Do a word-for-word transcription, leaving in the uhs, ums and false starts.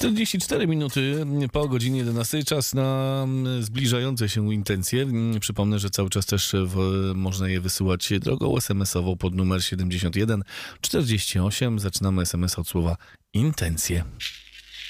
czterdzieści cztery minuty po godzinie jedenastej. Czas na zbliżające się intencje. Przypomnę, że cały czas też w, można je wysyłać drogą es em esową pod numer siedemdziesiąt jeden czterdzieści osiem. Zaczynamy es em es od słowa intencje.